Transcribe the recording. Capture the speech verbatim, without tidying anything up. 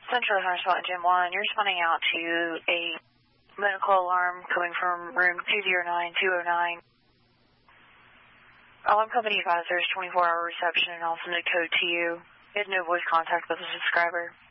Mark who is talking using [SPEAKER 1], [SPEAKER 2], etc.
[SPEAKER 1] Central Huntersville Engine one, you're responding out to a medical alarm coming from room two zero nine two oh nine. Alarm company advisors twenty-four hour reception and I'll send a code to you. You had no voice contact with the subscriber.